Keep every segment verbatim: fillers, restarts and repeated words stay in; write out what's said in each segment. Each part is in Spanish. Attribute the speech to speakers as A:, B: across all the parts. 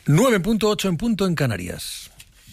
A: nueve punto ocho en punto en Canarias.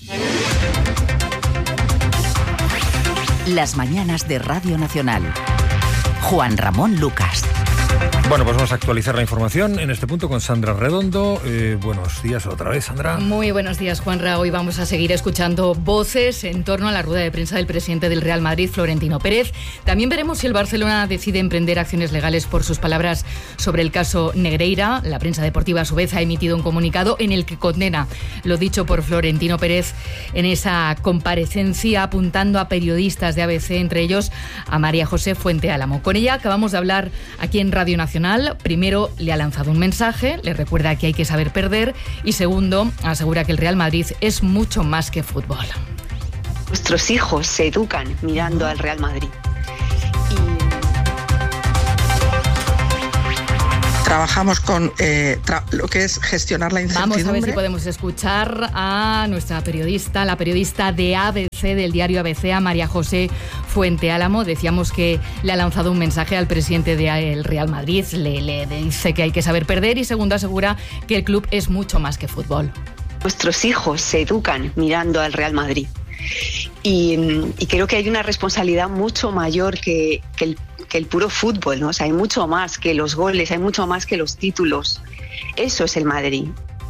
B: Las mañanas de Radio Nacional. Juan Ramón Lucas.
A: Bueno, pues vamos a actualizar la información en este punto con Sandra Redondo. Eh, buenos días otra vez, Sandra.
C: Muy buenos días, Juanra. Hoy vamos a seguir escuchando voces en torno a la rueda de prensa del presidente del Real Madrid, Florentino Pérez. También veremos si el Barcelona decide emprender acciones legales por sus palabras sobre el caso Negreira. La prensa deportiva, a su vez, ha emitido un comunicado en el que condena lo dicho por Florentino Pérez en esa comparecencia, apuntando a periodistas de A B C, entre ellos a María José Fuente Álamo. Con ella acabamos de hablar aquí en Radio Nacional. Primero, le ha lanzado un mensaje, le recuerda que hay que saber perder, y segundo, asegura que el Real Madrid es mucho más que fútbol.
D: Nuestros hijos se educan mirando al Real Madrid.
E: Trabajamos con eh, tra- lo que es gestionar la incertidumbre.
C: Vamos a ver si podemos escuchar a nuestra periodista, la periodista de A B C, del diario A B C, a María José Fuente Álamo. Decíamos que le ha lanzado un mensaje al presidente del Real Madrid, le, le dice que hay que saber perder, y segundo, asegura que el club es mucho más que fútbol.
D: Nuestros hijos se educan mirando al Real Madrid. Y, y creo que hay una responsabilidad mucho mayor que, que, el, que el puro fútbol, ¿no? O sea, hay mucho más que los goles, hay mucho más que los títulos. Eso es el Madrid.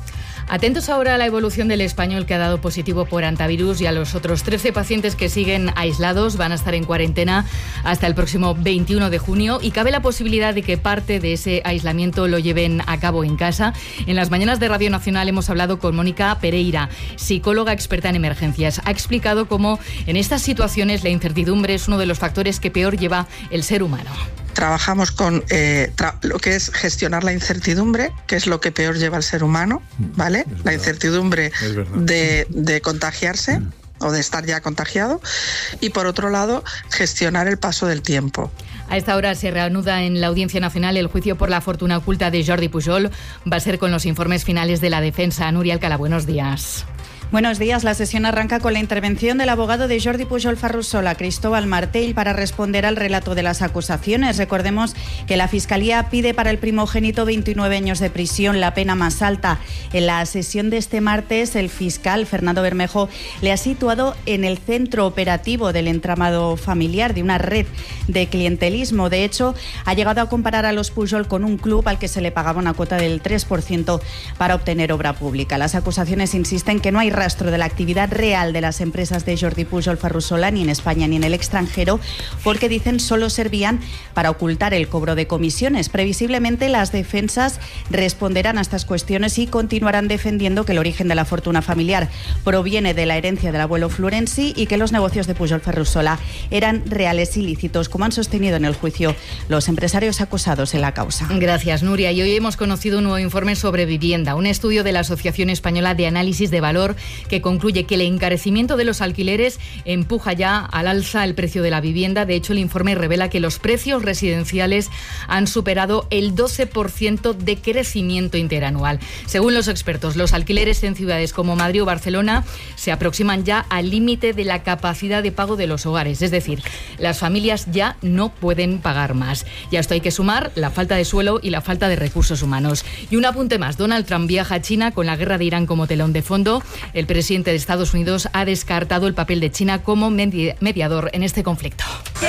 C: Atentos ahora a la evolución del Español, que ha dado positivo por hantavirus, y a los otros trece pacientes que siguen aislados. Van a estar en cuarentena hasta el próximo veintiuno de junio, y cabe la posibilidad de que parte de ese aislamiento lo lleven a cabo en casa. En las mañanas de Radio Nacional hemos hablado con Mónica Pereira, psicóloga experta en emergencias. Ha explicado cómo en estas situaciones la incertidumbre es uno de los factores que peor lleva el ser humano.
E: Trabajamos con eh, tra- lo que es gestionar la incertidumbre, que es lo que peor lleva al ser humano, ¿vale? La incertidumbre de, de contagiarse mm. o de estar ya contagiado, y por otro lado, gestionar el paso del tiempo.
C: A esta hora se reanuda en la Audiencia Nacional el juicio por la fortuna oculta de Jordi Pujol. Va a ser con los informes finales de la defensa. Nuria Alcalá, buenos días.
F: Buenos días. La sesión arranca con la intervención del abogado de Jordi Pujol Ferrusola, Cristóbal Martell, para responder al relato de las acusaciones. Recordemos que la Fiscalía pide para el primogénito veintinueve años de prisión, la pena más alta. En la sesión de este martes, el fiscal Fernando Bermejo le ha situado en el centro operativo del entramado familiar de una red de clientelismo. De hecho, ha llegado a comparar a los Pujol con un club al que se le pagaba una cuota del tres por ciento para obtener obra pública. Las acusaciones insisten que no hay rastro de la actividad real de las empresas de Jordi Pujol Ferrusola, ni en España ni en el extranjero, porque dicen solo servían para ocultar el cobro de comisiones. Previsiblemente, las defensas responderán a estas cuestiones y continuarán defendiendo que el origen de la fortuna familiar proviene de la herencia del abuelo Florenzi y que los negocios de Pujol Ferrusola eran reales y lícitos, como han sostenido en el juicio los empresarios acusados en la causa.
C: Gracias, Nuria. Y hoy hemos conocido un nuevo informe sobre vivienda, un estudio de la Asociación Española de Análisis de Valor, que concluye que el encarecimiento de los alquileres empuja ya al alza el precio de la vivienda. De hecho, el informe revela que los precios residenciales han superado el doce por ciento de crecimiento interanual. Según los expertos, los alquileres en ciudades como Madrid o Barcelona se aproximan ya al límite de la capacidad de pago de los hogares. Es decir, las familias ya no pueden pagar más. Y a esto hay que sumar la falta de suelo y la falta de recursos humanos. Y un apunte más. Donald Trump viaja a China con la guerra de Irán como telón de fondo. El presidente de Estados Unidos ha descartado el papel de China como medi- mediador en este conflicto.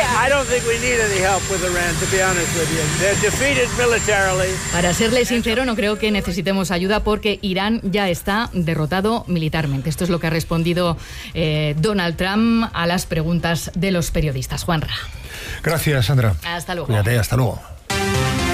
C: Para serle sincero, no creo que necesitemos ayuda porque Irán ya está derrotado militarmente. Esto es lo que ha respondido eh, Donald Trump a las preguntas de los periodistas. Juanra.
A: Gracias, Sandra.
C: Hasta luego.
A: Cuídate, hasta luego.